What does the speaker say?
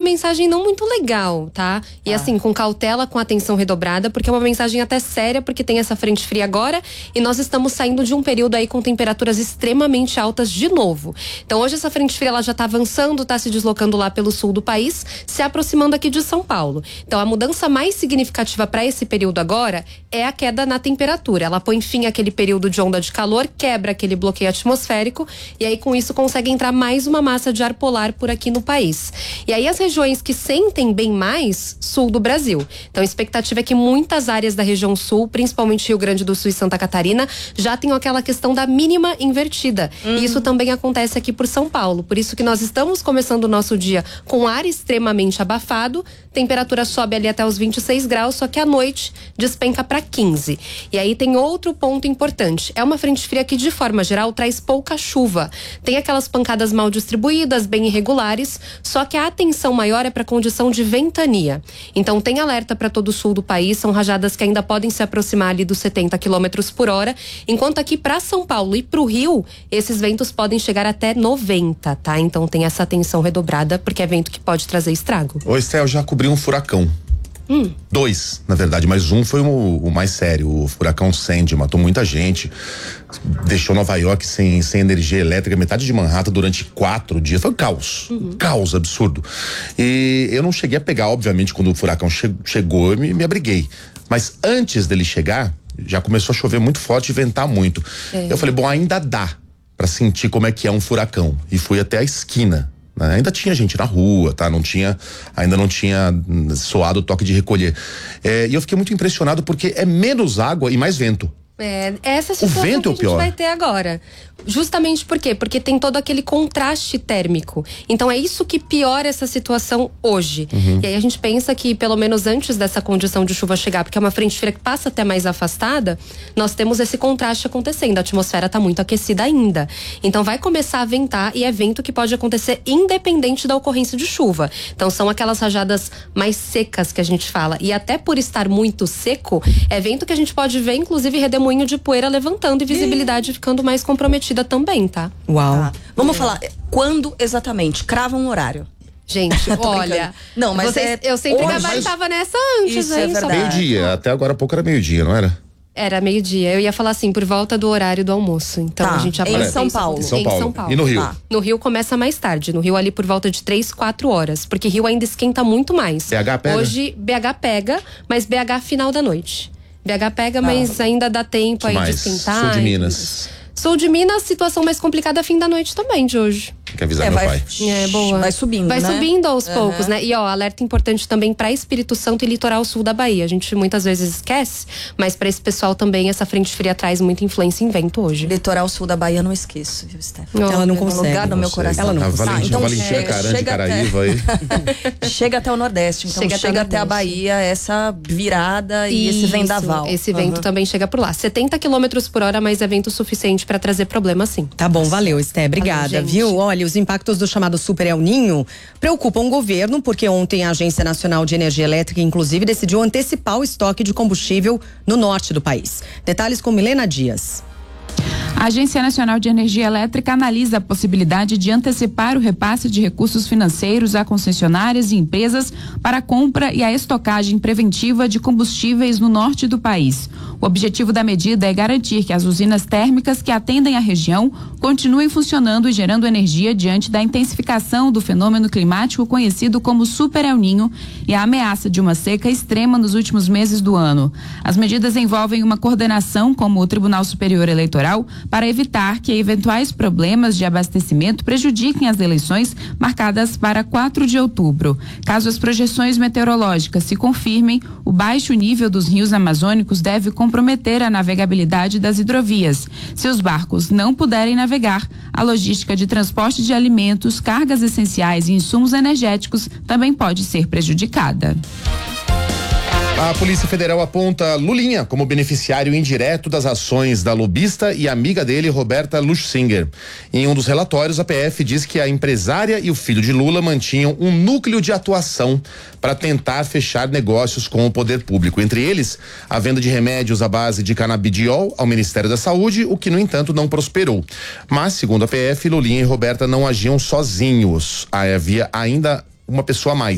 mensagem não muito legal, tá? E assim, com cautela, com atenção redobrada, porque é uma mensagem até séria, porque tem essa frente fria agora e nós estamos saindo de um período aí com temperaturas extremamente altas de novo. Então hoje essa frente fria ela já tá avançando, tá se deslocando lá pelo sul do país, se aproximando aqui de São Paulo. Então a mudança mais significativa para esse período agora é a queda na temperatura. Ela põe fim àquele período de onda de calor, quebra aquele bloqueio atmosférico e aí com isso consegue entrar mais uma massa de ar polar por aqui no país. E aí as regiões que sentem bem mais, sul do Brasil. Então a expectativa é que muitas áreas da região sul, principalmente Rio Grande do Sul e Santa Catarina, já tenham aquela questão da mínima invertida. E isso também acontece aqui por São Paulo. Por isso que nós estamos começando o nosso dia com ar extremamente abafado, temperatura sobe ali até os 26 graus, só que à noite despenca para 15. E aí tem outro ponto importante. É uma frente fria que, de forma geral, traz pouca chuva. Tem aquelas pancadas mal distribuídas, bem irregulares, só que a atenção maior é para a condição de ventania. Então tem alerta para todo o sul do país, são rajadas que ainda podem se aproximar ali dos 70 km por hora, enquanto aqui para São Paulo e para o Rio, esses ventos podem chegar até 90, tá? Então tem essa atenção redobrada, porque é vento que pode trazer estrago. Ô, Estel, já cobriu um furacão. 2, na verdade, mas um foi o mais sério. O furacão Sandy matou muita gente, deixou Nova York sem energia elétrica, metade de Manhattan durante 4 dias. Foi um caos, caos absurdo. E eu não cheguei a pegar, obviamente, quando o furacão chegou, eu me abriguei. Mas antes dele chegar, já começou a chover muito forte e ventar muito. Eu falei, bom, ainda dá pra sentir como é que é um furacão. E fui até a esquina. Ainda tinha gente na rua, tá? Ainda não tinha soado o toque de recolher. E eu fiquei muito impressionado porque é menos água e mais vento. Essa situação o vento que é a o pior. gente vai ter agora. Justamente por quê? Porque tem todo aquele contraste térmico. Então é isso que piora essa situação hoje. E aí a gente pensa que pelo menos antes dessa condição de chuva chegar, porque é uma frente fria que passa até mais afastada, nós temos esse contraste acontecendo. A atmosfera está muito aquecida ainda. Então vai começar a ventar e é vento que pode acontecer independente da ocorrência de chuva. Então são aquelas rajadas mais secas que a gente fala. E até por estar muito seco, é vento que a gente pode ver, inclusive, redemoinho de poeira levantando e visibilidade ficando mais comprometida também, tá? Uau. Vamos falar, quando exatamente? Crava um horário. Gente, olha. Não, mas eu sempre gabaritava nessa antes, isso hein? É verdade. Meio-dia, até agora há pouco era meio-dia, não era? Era meio-dia. Eu ia falar assim, por volta do horário do almoço. Então a gente já em São Paulo. Em São Paulo. E no Rio? No Rio começa mais tarde. No Rio ali por volta de 3, 4 horas. Porque Rio ainda esquenta muito mais. BH pega? Hoje BH pega, mas BH final da noite. BH pega, mas ainda dá tempo aí de esquentar. Sul de Minas. Sul de Minas, situação mais complicada fim da noite também de hoje. Tem que avisar meu pai. Boa. Vai subindo, Vai né? subindo aos poucos, né? E alerta importante também para Espírito Santo e litoral sul da Bahia. A gente muitas vezes esquece, mas para esse pessoal também essa frente fria traz muita influência em vento hoje. Litoral sul da Bahia não esqueço, viu, Stephanie? Ela não consegue. Lugar no meu coração. Ela não consegue. Então Valentina Carante, Caraíva aí. Chega até o Nordeste, então chega até a Bahia, essa virada e esse vendaval. Esse vento também chega por lá. 70 km por hora, mas é vento suficiente para trazer problema sim. Tá bom, valeu, Esté. Obrigada, viu? Olha, os impactos do chamado Super El Ninho preocupam o governo, porque ontem a Agência Nacional de Energia Elétrica, inclusive, decidiu antecipar o estoque de combustível no norte do país. Detalhes com Milena Dias. A Agência Nacional de Energia Elétrica analisa a possibilidade de antecipar o repasse de recursos financeiros a concessionárias e empresas para a compra e a estocagem preventiva de combustíveis no norte do país. O objetivo da medida é garantir que as usinas térmicas que atendem a região continuem funcionando e gerando energia diante da intensificação do fenômeno climático conhecido como Super El Ninho e a ameaça de uma seca extrema nos últimos meses do ano. As medidas envolvem uma coordenação com o Tribunal Superior Eleitoral para evitar que eventuais problemas de abastecimento prejudiquem as eleições marcadas para 4 de outubro. Caso as projeções meteorológicas se confirmem, o baixo nível dos rios amazônicos deve comprometer a navegabilidade das hidrovias. Se os barcos não puderem navegar, a logística de transporte de alimentos, cargas essenciais e insumos energéticos também pode ser prejudicada. A Polícia Federal aponta Lulinha como beneficiário indireto das ações da lobista e amiga dele, Roberta Luchsinger. Em um dos relatórios, a PF diz que a empresária e o filho de Lula mantinham um núcleo de atuação para tentar fechar negócios com o poder público. Entre eles, a venda de remédios à base de canabidiol ao Ministério da Saúde, o que, no entanto, não prosperou. Mas, segundo a PF, Lulinha e Roberta não agiam sozinhos. Havia ainda uma pessoa a mais.